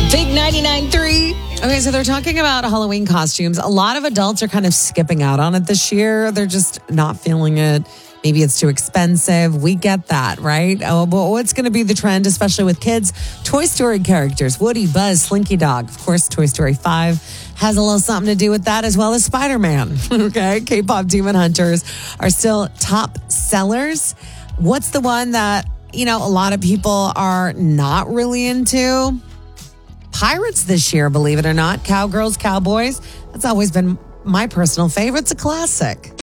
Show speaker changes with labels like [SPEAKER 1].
[SPEAKER 1] Big 99.3.
[SPEAKER 2] Okay, so they're talking about Halloween costumes. A lot of adults are kind of skipping out on it this year. They're just not feeling it. Maybe it's too expensive. We get that, right? Oh, but what's going to be the trend, especially with kids? Toy Story characters, Woody, Buzz, Slinky Dog. Of course, Toy Story 5 has a little something to do with that, as well as Spider-Man. Okay, K-pop Demon Hunters are still top sellers. What's the one that, a lot of people are not really into? Pirates this year, believe it or not. Cowgirls, Cowboys. That's always been my personal favorite. It's a classic.